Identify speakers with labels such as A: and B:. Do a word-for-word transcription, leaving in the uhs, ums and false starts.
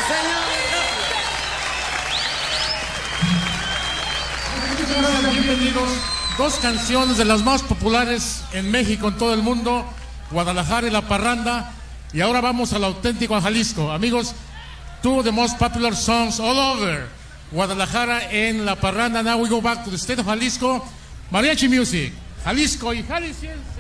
A: Bienvenidos. Dos canciones de las más populares en México, en todo el mundo, Guadalajara y La Parranda. Y ahora vamos al auténtico a Jalisco. Amigos, two of the most popular songs all over Guadalajara and La Parranda. Now we go back to the state of Jalisco. Mariachi music. Jalisco y Jalisco.